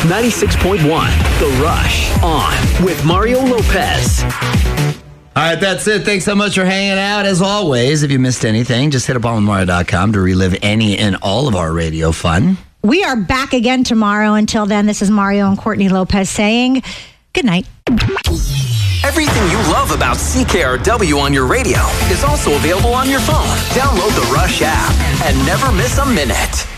96.1 The Rush on with Mario Lopez. All right, that's it. Thanks so much for hanging out. As always, if you missed anything, just hit up onwithmario.com to relive any and all of our radio fun. We are back again tomorrow. Until then, this is Mario and Courtney Lopez saying good night. Everything you love about CKRW on your radio is also available on your phone. Download the Rush app and never miss a minute.